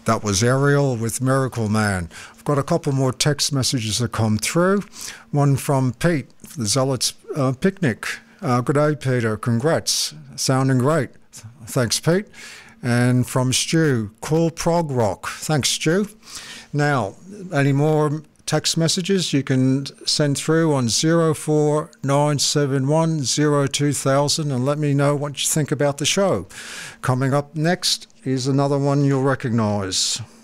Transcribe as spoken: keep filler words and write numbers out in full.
That was Ariel with Miracle Man. I've got a couple more text messages that come through. One from Pete, the Zealots uh, Picnic. Uh, good day, Peter. Congrats. Sounding great. Thanks, Pete. And from Stu, cool prog rock. Thanks, Stu. Now, any more text messages you can send through on zero four nine seven one zero two thousand and let me know what you think about the show. Coming up next is another one you'll recognise.